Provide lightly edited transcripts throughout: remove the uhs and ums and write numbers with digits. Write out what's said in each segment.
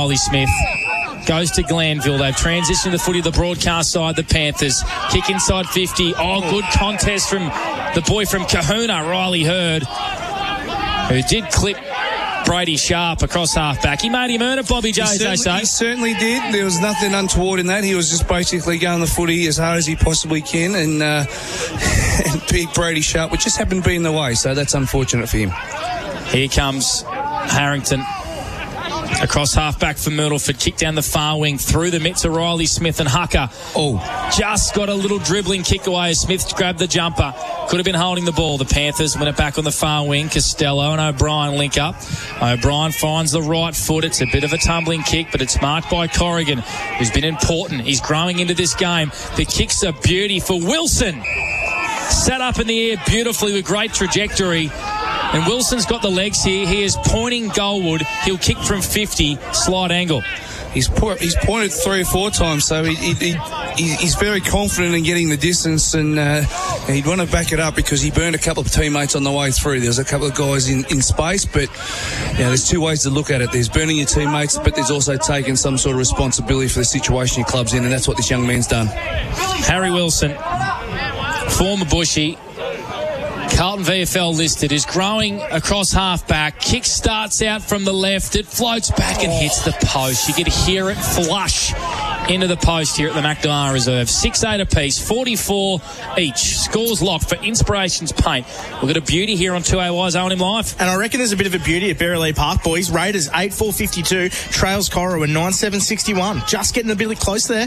Riley Smith. Goes to Glanville. They've transitioned the footy to the broadcast side, the Panthers. Kick inside 50. Oh, good contest from the boy from Kahuna, Riley Hurd, who did clip Brady Sharp across half-back. He made him earn it, Bobby Jones, they say. He certainly did. There was nothing untoward in that. He was just basically going the footy as hard as he possibly can, and big Brady Sharp, which just happened to be in the way, so that's unfortunate for him. Here comes Harrington. Across half-back for Myrtleford. Kick down the far wing. Through the mitts of Riley Smith and Hucker. Oh. Just got a little dribbling kick away as Smith grabbed the jumper. Could have been holding the ball. The Panthers win it back on the far wing. Costello and O'Brien link up. O'Brien finds the right foot. It's a bit of a tumbling kick, but it's marked by Corrigan, who's been important. He's growing into this game. The kick's a beauty for Wilson. Set up in the air beautifully with great trajectory. And Wilson's got the legs here. He is pointing goalward. He'll kick from 50, slide angle. He's pointed 3 or 4 times, so he's very confident in getting the distance, and he'd want to back it up because he burned a couple of teammates on the way through. There's a couple of guys in space, but there's 2 ways to look at it. There's burning your teammates, but there's also taking some sort of responsibility for the situation your club's in, and that's what this young man's done. Harry Wilson, former Bushy, Carlton VFL listed, is growing across half-back. Kick starts out from the left. It floats back and hits the post. You could hear it flush into the post here at the McNamara Reserve. 6-8 apiece, 44 each. Scores locked for Inspirations Paint. We've got a beauty here on 2AY's Own Him Live. And I reckon there's a bit of a beauty at Berrylea Park, boys. Raiders 8-4-52, Trails Corowa 9-7-61. Just getting a bit close there.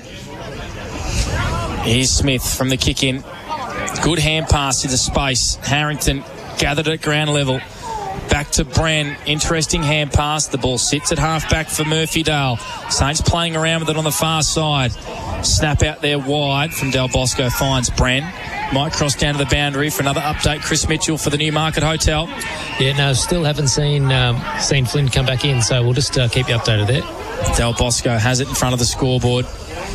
Here's Smith from the kick-in. Good hand pass into space. Harrington gathered at ground level. Back to Bren. Interesting hand pass. The ball sits at half-back for Murphy-Dale. Saints playing around with it on the far side. Snap out there wide from Del Bosco. Finds Bren. Might cross down to the boundary for another update. Chris Mitchell for the Newmarket Hotel. Yeah, no, still haven't seen Flynn come back in, so we'll just keep you updated there. Del Bosco has it in front of the scoreboard.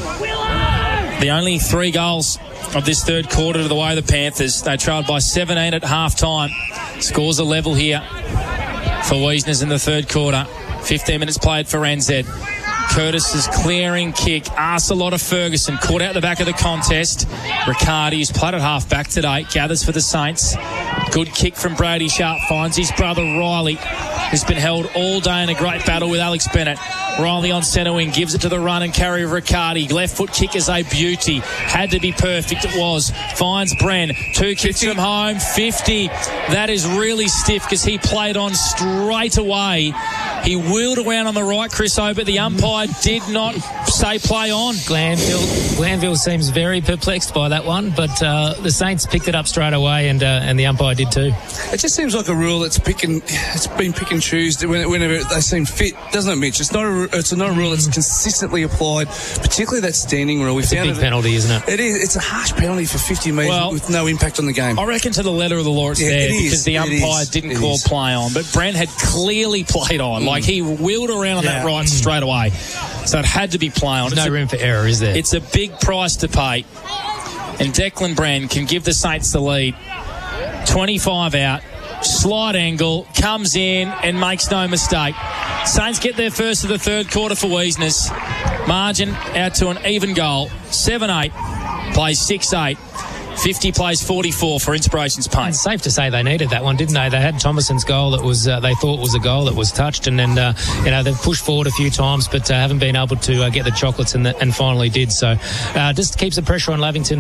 The only 3 goals of this third quarter to the way of the Panthers. They trailed by 17 at half-time. Scores a level here for Wiesners in the third quarter. 15 minutes played for NZ. Curtis's clearing kick. Arcelotta Ferguson caught out the back of the contest. Riccardi, who's played at half-back today, gathers for the Saints. Good kick from Brady Sharp. Finds his brother Riley, who's been held all day in a great battle with Alex Bennett. Riley on centre wing, gives it to the run and carry of Riccardi. Left foot kick is a beauty. Had to be perfect, it was. Finds Bren. 2 kicks 50. From home. 50. That is really stiff because he played on straight away. He wheeled around on the right, Chris O, but the umpire did not say play on. Glanville seems very perplexed by that one, but the Saints picked it up straight away, and the umpire did too. It just seems like a rule it's been pick and choose whenever they seem fit, doesn't it, Mitch? It's not a rule that's consistently applied, particularly that standing rule. It's a big penalty, isn't it? It is. It's a harsh penalty for 50 metres with no impact on the game. I reckon to the letter of the law it's there because the umpire didn't call play on, but Brent had clearly played on. Like he wheeled around on that right straight away. So it had to be play on. There's no room for error, is there? It's a big price to pay. And Declan Brand can give the Saints the lead. 25 out. Slide angle, comes in and makes no mistake. Saints get their first of the third quarter for Wiesners. Margin out to an even goal. 7-8. Plays 6-8. 50 plays 44 for Inspirations Paint. It's safe to say they needed that one, didn't they? They had Thomason's goal that was they thought was a goal that was touched, and then they've pushed forward a few times, but haven't been able to get the chocolates, and finally did. So just keeps the pressure on Lavington.